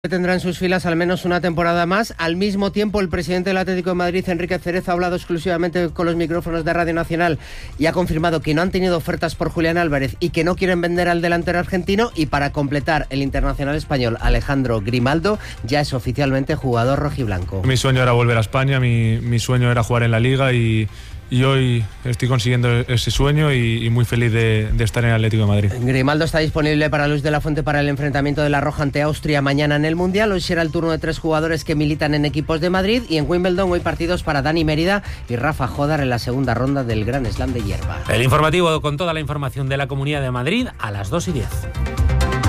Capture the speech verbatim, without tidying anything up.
Tendrá en sus filas al menos una temporada más. Al mismo tiempo, el presidente del Atlético de Madrid, Enrique Cerezo, ha hablado exclusivamente con los micrófonos de Radio Nacional y ha confirmado que no han tenido ofertas por Julián Álvarez y que no quieren vender al delantero argentino. Y para completar, el internacional español Alejandro Grimaldo ya es oficialmente jugador rojiblanco. Mi sueño era volver a España, mi, mi sueño era jugar en la Liga y... Y hoy estoy consiguiendo ese sueño y, y muy feliz de, de estar en el Atlético de Madrid. Grimaldo está disponible para Luis de la Fuente para el enfrentamiento de la Roja ante Austria mañana en el Mundial. Hoy será el turno de tres jugadores que militan en equipos de Madrid. Y en Wimbledon hoy partidos para Dani Mérida y Rafa Jodar en la segunda ronda del Gran Slam de hierba. El informativo con toda la información de la Comunidad de Madrid a las dos y diez.